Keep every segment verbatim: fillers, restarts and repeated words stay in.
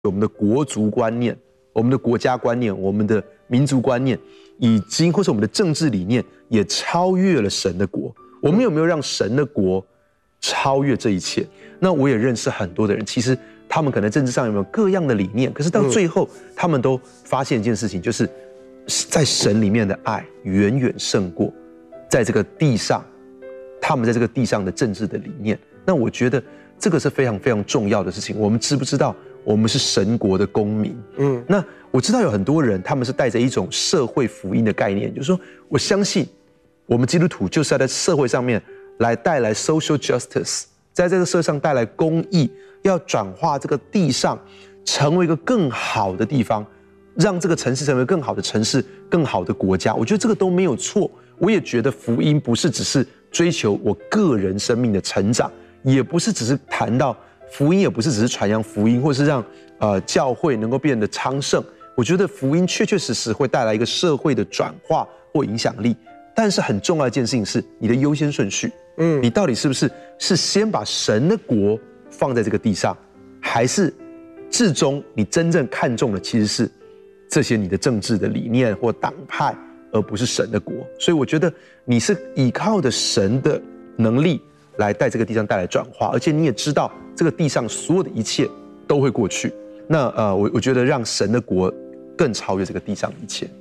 我们的国族观念、我们的国家观念、我们的民族观念，已经或是我们的政治理念也超越了神的国。我们有没有让神的国超越这一切？那我也认识很多的人，其实他们可能政治上有没有各样的理念，可是到最后，他们都发现一件事情，就是在神里面的爱远远胜过在这个地上，他们在这个地上的政治的理念。那我觉得这个是非常非常重要的事情。我们知不知道我们是神国的公民？嗯，那我知道有很多人他们是带着一种社会福音的概念，就是说我相信我们基督徒就是要在社会上面来带来 social justice， 在这个社会上带来公义，要转化这个地上成为一个更好的地方，让这个城市成为更好的城市、更好的国家。我觉得这个都没有错。我也觉得福音不是只是追求我个人生命的成长，也不是只是谈到福音，也不是只是传扬福音，或是让呃教会能够变得昌盛。我觉得福音确确实实会带来一个社会的转化或影响力。但是很重要的一件事情是你的优先顺序，嗯，你到底是不是是先把神的国放在这个地上，还是至终你真正看重的其实是这些你的政治的理念或党派，而不是神的国？所以我觉得你是依靠的神的能力来在这个地上带来转化，而且你也知道这个地上所有的一切都会过去。那呃，我我觉得让神的国更超越这个地上的一切。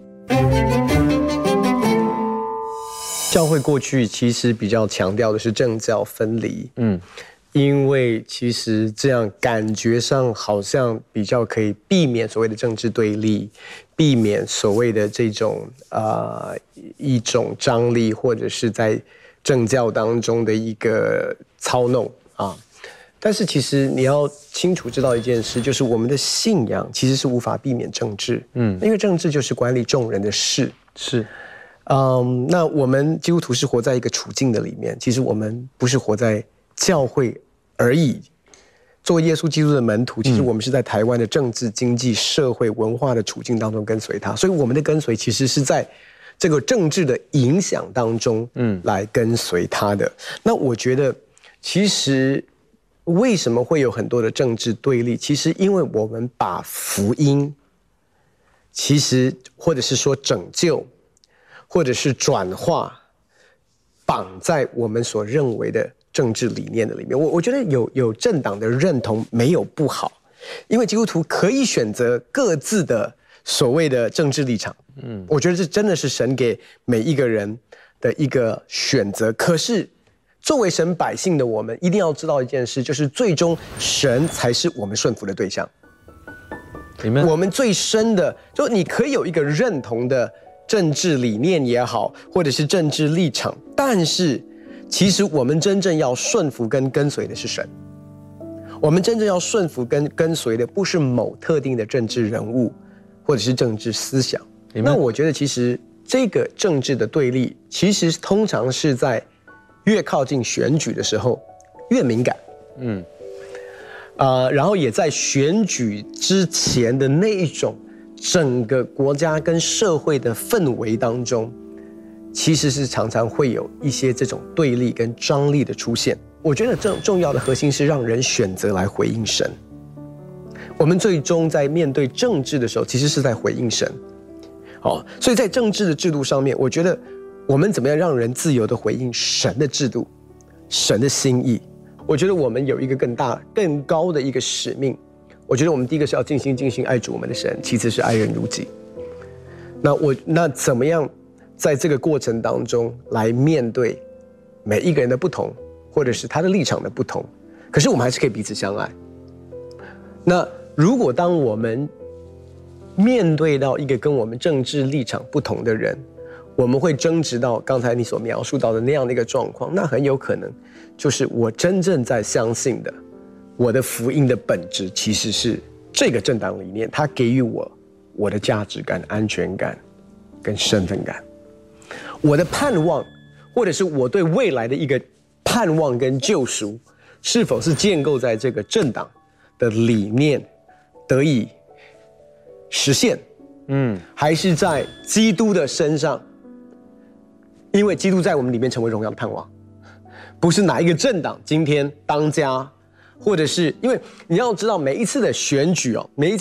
教会过去其实比较强调的是政教分离，嗯，因为其实这样感觉上好像比较可以避免所谓的政治对立，避免所谓的这种呃一种张力，或者是在政教当中的一个操弄啊。但是其实你要清楚知道一件事，就是我们的信仰其实是无法避免政治，嗯，因为政治就是管理众人的事， 是。 嗯，那我们基督徒是活在一个处境的里面，其实我们不是活在教会而已。作为耶稣基督的门徒，其实我们是在台湾的政治、经济、社会、文化的处境当中跟随他，所以我们的跟随其实是在这个政治的影响当中，嗯，来跟随他的。那我觉得，其实为什么会有很多的政治对立？其实因为我们把福音，其实或者是说拯救，或者是转化，绑在我们所认为的政治理念的里面。我我觉得有有政党的认同没有不好，因为基督徒可以选择各自的所谓的政治立场。嗯，我觉得这真的是神给每一个人的一个选择。可是作为神百姓的我们，一定要知道一件事，就是最终神才是我们顺服的对象。我们最深的，就你可以有一个认同的政治理念也好，或者是政治立场，但是其实我们真正要顺服跟跟随的是神。我们真正要顺服跟跟随的不是某特定的政治人物或者是政治思想。那我觉得其实这个政治的对立，其实通常是在越靠近选举的时候越敏感。嗯，呃，然后也在选举之前的那一种整个国家跟社会的氛围当中，其实是常常会有一些这种对立跟张力的出现。我觉得重重要的核心是让人选择来回应神。我们最终在面对政治的时候，其实是在回应神。好，所以在政治的制度上面，我觉得我们怎么样让人自由的回应神的制度、神的心意？我觉得我们有一个更大、更高的一个使命。我觉得我们第一个是要尽心尽心爱主我们的神，其次是爱人如己。那我那怎么样在这个过程当中来面对每一个人的不同，或者是他的立场的不同？可是我们还是可以彼此相爱。那如果当我们面对到一个跟我们政治立场不同的人，我们会争执到刚才你所描述到的那样的一个状况，那很有可能就是我真正在相信的，我的福音的本质其实是这个政党理念，它给予我我的价值感、安全感跟身份感，我的盼望，或者是我对未来的一个盼望跟救赎，是否是建构在这个政党的理念得以实现，嗯，还是在基督的身上？因为基督在我们里面成为荣耀的盼望，不是哪一个政党今天当家， 或者是因为你要知道每一次的选举哦，每一